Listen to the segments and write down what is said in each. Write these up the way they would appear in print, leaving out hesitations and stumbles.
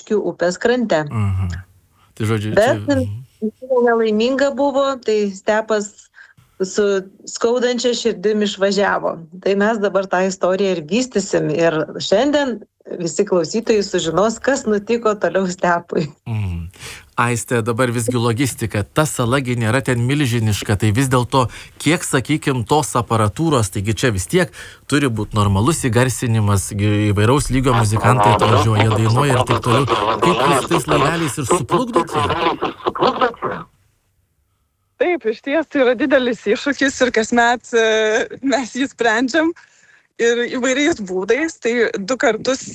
Lukiškių upės krante. Tai žodžiu, Bet nelaiminga buvo, tai Stepas su skaudančia širdim išvažiavo. Tai mes dabar tą istoriją ir vystysim. Ir šiandien visi klausytojai sužinos, kas nutiko toliau Stepui. Aiste, dabar visgi logistika, ta salagi nėra ten milžiniška, tai vis dėlto kiek, sakykim, tos aparatūros, taigi čia vis tiek turi būti normalus įgarsinimas, įvairaus lygio muzikantai atvažiuoja, dainuoja ir taip toliau. Kaip jūs tais laiveliais ir suplukdote? Taip, iš ties tai yra didelis iššūkis ir kasmet mes jį sprendžiam ir įvairiais būdais. Tai du kartus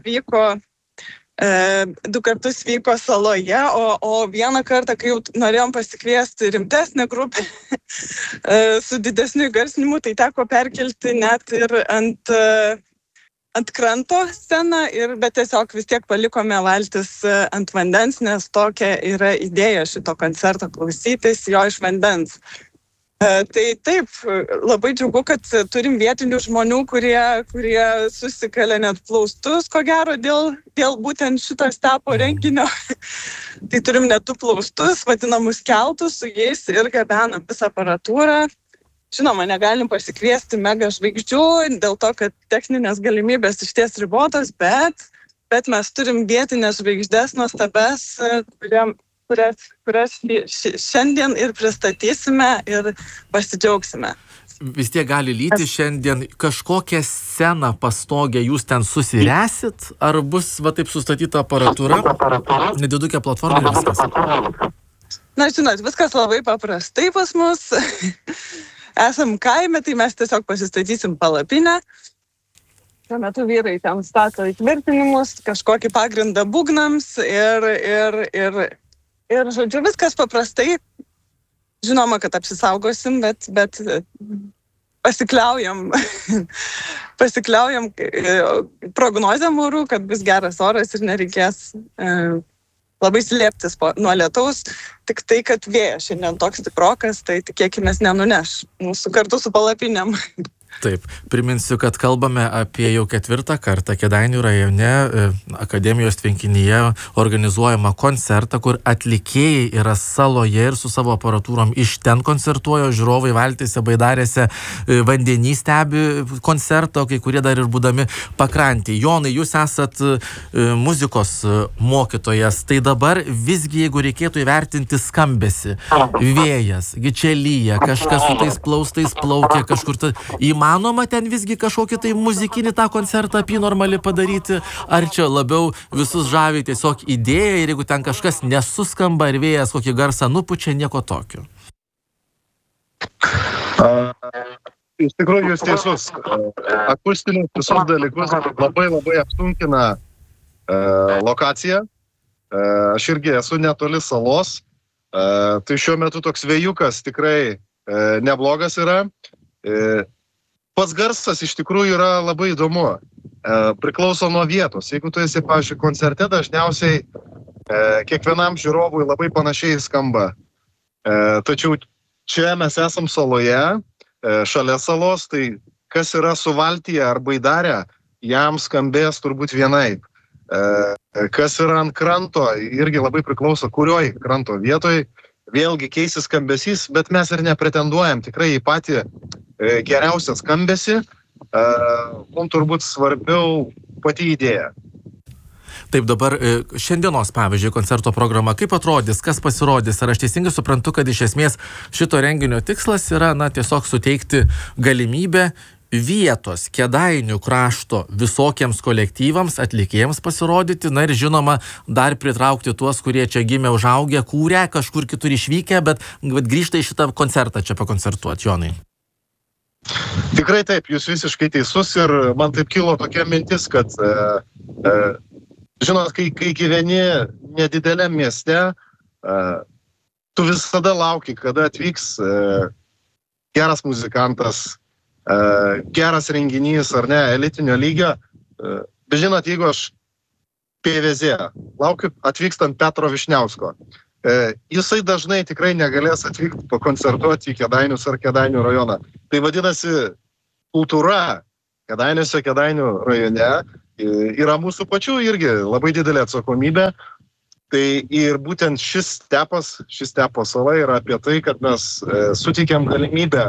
vyko saloje, o vieną kartą, kai jau norėjom pasikviesti rimtesnę grupę su didesniu įgarsinimu, tai teko perkelti net ir ant kranto sceną, bet tiesiog vis tiek palikome valtis ant vandens, nes tokia yra idėja šito koncerto klausytis jo iš vandens. Tai taip, labai džiugu, kad turim vietinių žmonių, kurie susikalė net plaustus, ko gero, dėl būtent šito Stepo renginio. Tai turim net tų plaustus, vadinamus keltus, su jais ir gabenam visą aparatūrą. Žinoma, negalim pasikviesti mega žvaigždžių, dėl to, kad techninės galimybės išties ribotos, bet mes turim vietinės žvaigždės nuostabes, kurias šiandien ir pristatysime ir pasidžiaugsime. Vis tiek gali lyti šiandien kažkokią sceną pastogę jūs ten susiręsit, ar bus taip sustatyta aparatūra, nedidukė platforma ir viskas? Na, žinot, viskas labai paprastai pas mus. Esam kaime, tai mes tiesiog pasistatysim palapinę. Šiuo metu vyrai ten stato įtvirtinimus, kažkokį pagrindą būgnams ir žodžiu, viskas paprastai. Žinoma, kad apsisaugosim, bet pasikliaujam prognozėm orų, kad bus geras oras ir nereikės labai slėptis nuo lietaus. Tik tai, kad vėjas šiandien toks stiprokas, tai tikėkimės nenuneš mūsų kartu su palapinėm. Taip, priminsiu, kad kalbame apie jau 4. kartą Kėdainių rajone Akademijos tvenkinyje organizuojamą koncertą, kur atlikėjai yra saloje ir su savo aparatūrom iš ten koncertuoja, žiūrovai valtyse, baidarėse, vandenį stebi koncertą, kai kurie dar ir būdami pakrantį. Jonai, jūs esat muzikos mokytojas, tai dabar visgi, jeigu reikėtų įvertinti skambesį, vėjas, čia lyja, kažkas su tais plaustais plaukia, kažkur įmanoma ten visgi kažkokį tai muzikinį tą koncertą normaliai padaryti, ar čia labiau visus žavi tiesiog idėja ir jeigu ten kažkas nesuskamba ir vėjas kokį garsą nupučia, nieko tokio? Iš tikrųjų, jūs teisus. Akustinius visus dalykus labai apsunkina lokacija. Aš irgi esu netoli salos. Tai šiuo metu toks vėjukas tikrai neblogas yra. Pats garsas iš tikrųjų yra labai įdomu. Priklauso nuo vietos. Jeigu tu esi, pavyzdžiui, koncerte, dažniausiai kiekvienam žiūrovui labai panašiai skamba. Tačiau čia mes esam saloje, šalia salos, tai kas yra su valtyje ar baidarė, jam skambės turbūt vienaip. Kas yra ant kranto, irgi labai priklauso, kurioj kranto vietoj, vėlgi keisis skambesys, bet mes ir nepretenduojam tikrai į patį geriausią skambesį, mums turbūt svarbiau pati idėja. Taip, dabar šiandienos, pavyzdžiui, koncerto programa, kaip atrodys, kas pasirodys, ar aš teisingai suprantu, kad iš esmės šito renginio tikslas yra, tiesiog suteikti galimybę vietos Kėdainių krašto visokiems kolektyvams, atlikėjams pasirodyti, ir žinoma, dar pritraukti tuos, kurie čia gimė, užaugę, kūrė, kažkur kitur išvykę, bet grįžta į šitą koncertą čia pakoncertuoti, Jonai. Tikrai taip, jūs visiškai teisus ir man taip kilo tokia mintis, kad žinot, kai gyveni nedideliam mieste, tu visada lauki, kada atvyks geras muzikantas, geras renginys ar ne, elitinio lygio. Bet žinot, jeigu aš PVZ laukiu atvykstant Petro Višniausko, jisai dažnai tikrai negalės atvykti pakoncertuoti į Kėdainius ar Kėdainių rajoną. Tai vadinasi, kultūra Kėdainiuose, Kėdainių rajone yra mūsų pačių irgi labai didelė atsakomybė. Tai ir būtent šis stepo sala yra apie tai, kad mes suteikiam galimybę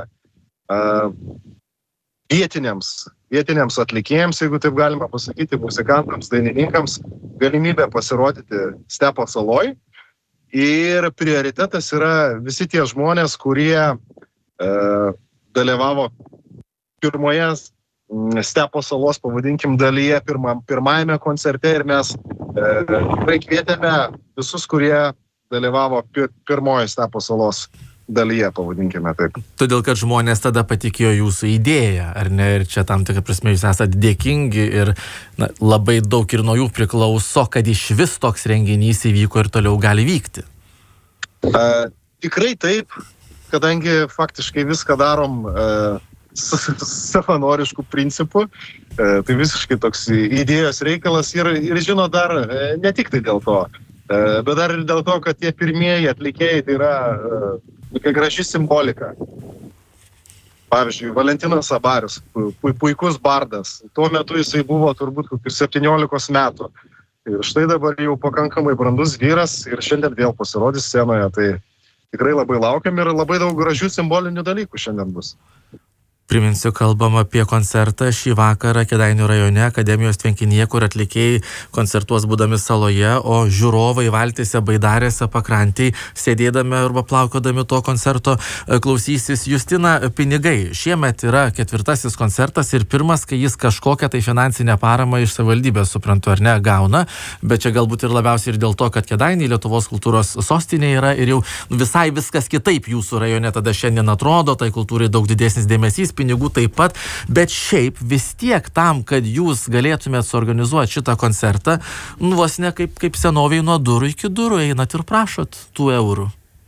vietiniams atlikėjams, jeigu taip galima pasakyti, muzikantams, dainininkams, galimybę pasirodyti stepo saloj. Ir prioritetas yra visi tie žmonės, kurie dalyvavo pirmoje stepo salos, pavadinkim, dalyje, pirmajame koncerte ir mes tikrai kvietėme visus, kurie dalyvavo pirmoje stepo salos dalyje, pavadinkime taip. Todėl, kad žmonės tada patikėjo jūsų idėją, ar ne? Ir čia tam tikrą prasme jūs esate dėkingi ir labai daug ir nuo jų priklauso, kad iš vis toks renginys įvyko ir toliau gali vykti. Tikrai taip, kadangi faktiškai viską darom savanoriškų principų, tai visiškai toks idėjos reikalas ir žino dar ne tik tai dėl to, bet dar ir dėl to, kad tie pirmieji atlikėjai tai yra tokia graži simbolika. Pavyzdžiui, Valentinas Abarius, puikus bardas, tuo metu jisai buvo turbūt kokius 17 metų. Ir štai dabar jau pakankamai brandus vyras ir šiandien vėl pasirodys scenoje, tai tikrai labai laukiam ir labai daug gražių simbolinių dalykų šiandien bus. Priminsiu, kalbam apie koncertą šį vakarą Kėdainių rajone Akademijos tvenkinyje, kur atlikėjai koncertuos būdami saloje, o žiūrovai valtyse, baidarėse, pakrantėj, sėdėdami arba plaukiodami to koncerto klausysis. Justina, pinigai. Šiemet yra 4. koncertas ir pirmas, kai jis kažkokią tai finansinę paramą iš savivaldybės, suprantu, ar ne, gauna, bet čia galbūt ir labiausiai ir dėl to, kad Kėdainiai Lietuvos kultūros sostinė yra ir jau visai viskas kitaip jūsų rajone tada šiandien atrodo, tai kultūrai daug didesnis dėmesys, pinigų taip pat, bet šiaip vis tiek tam, kad jūs galėtumėt suorganizuoti šitą koncertą, vos ne kaip senoviai nuo durų iki durų einat ir prašot tų eurų.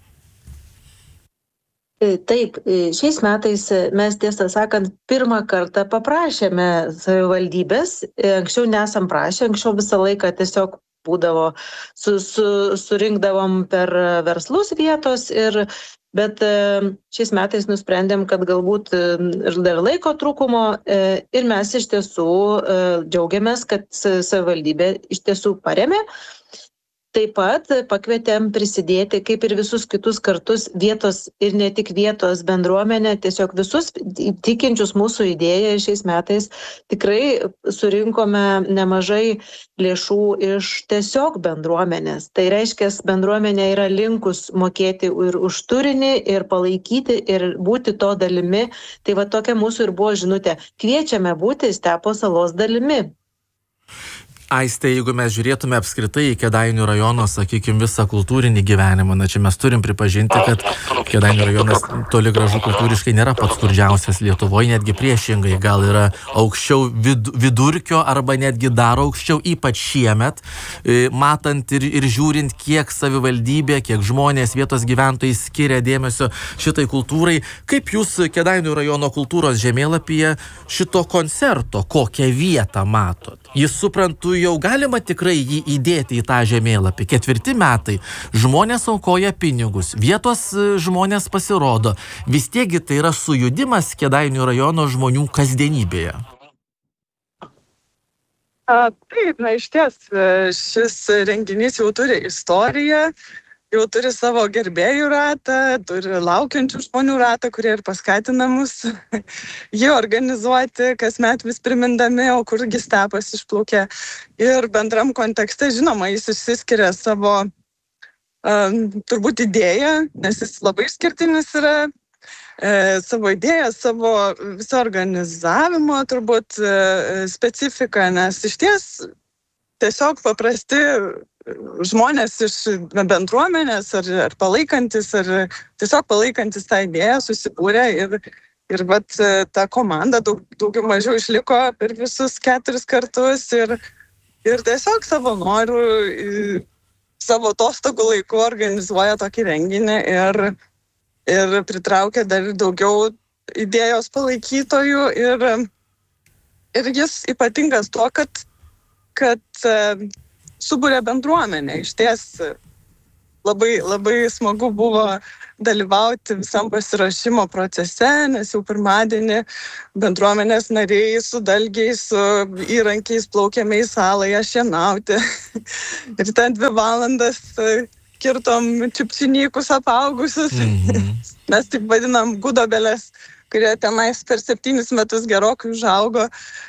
Taip, šiais metais mes tiesą sakant pirmą kartą paprašėme savivaldybės, anksčiau nesam prašę, anksčiau visą laiką tiesiog būdavo, surinkdavom per verslus vietos bet šiais metais nusprendėm, kad galbūt ir dar laiko trūkumo ir mes iš tiesų džiaugiamės, kad savivaldybė iš tiesų paremė. Taip pat pakvietėm prisidėti, kaip ir visus kitus kartus, vietos ir ne tik vietos bendruomenę, tiesiog visus tikinčius mūsų idėją šiais metais tikrai surinkome nemažai lėšų iš tiesiog bendruomenės. Tai reiškia, bendruomenė yra linkus mokėti ir už turinį, ir palaikyti, ir būti to dalimi. Tai va tokia mūsų ir buvo žinutė. Kviečiame būti stepo salos dalimi. Aiste, jeigu mes žiūrėtume apskritai į Kėdainių rajono, sakykime, visą kultūrinį gyvenimą, čia mes turim pripažinti, kad Kėdainių rajonas toli gražu kultūriškai nėra pats skurdžiausias Lietuvoje, netgi priešingai, gal yra aukščiau vidurkio arba netgi dar aukščiau, ypač šiemet, matant ir žiūrint, kiek savivaldybė, kiek žmonės, vietos gyventojai skiria dėmesio šitai kultūrai. Kaip jūs Kėdainių rajono kultūros žemėlapyje šito koncerto, kokią vietą matot? Jis, suprantu, jau galima tikrai jį įdėti į tą žemėlapį. 4 metai. Žmonės aukoja pinigus. Vietos žmonės pasirodo. Vis tiekgi tai yra sujudimas Kėdainių rajono žmonių kasdienybėje. Taip, išties, šis renginys jau turi istoriją, jau turi savo gerbėjų ratą, turi laukiančių žmonių ratą, kurie ir paskatina mus jį organizuoti, kasmet vis primindami, o kurgi stepas išplaukė. Ir bendram kontekste, žinoma, jis išsiskiria savo turbūt idėją, nes jis labai išskirtinis yra, savo idėją, savo viso organizavimo turbūt specifiką, nes išties tiesiog paprasti žmonės iš bendruomenės ar palaikantis, ar tiesiog palaikantis tą idėją susibūrė ir vat ta komanda daugiau mažiau išliko per visus 4 kartus ir tiesiog savo norų, savo atostogų laiku organizuoja tokį renginį ir pritraukia dar daugiau idėjos palaikytojų ir jis ypatingas tuo, kad suburia bendruomenę. Išties labai, labai smagu buvo dalyvauti visam pasiruošimo procese, nes jau pirmadienį bendruomenės nariai su dalgiais, su įrankiais plaukėme į salą ją šienauti. Ir ten 2 valandas kirtom čipčinykus apaugusius. Mes taip vadinam gudobelės, kurie tenais per 7 metus gerokai užaugo.